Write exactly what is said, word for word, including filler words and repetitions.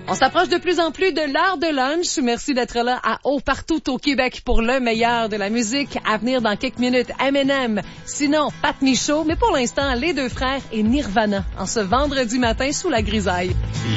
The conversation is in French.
On s'approche de plus en plus de l'heure de lunch. Merci d'être là à haut partout au Québec pour le meilleur de la musique. À venir dans quelques minutes, Eminem. Sinon, Pat Michaud. Mais pour l'instant, les deux frères et Nirvana en ce vendredi matin sous la grisaille.